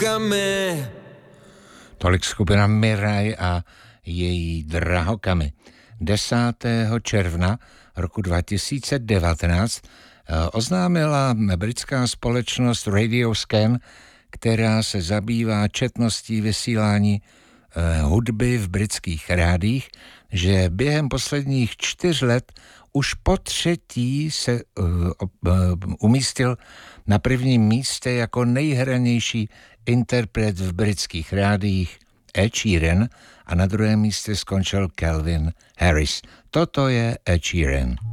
Tolik skupina Mirai a její Drahokamy. 10. června roku 2019 oznámila britská společnost Radio Scan, která se zabývá četností vysílání hudby v britských rádiích, že během posledních 4 let už po třetí se umístil na prvním místě jako nejhranější interpret v britských rádiích Ed Sheeran a na druhém místě skončil Calvin Harris. Toto je Ed Sheeran.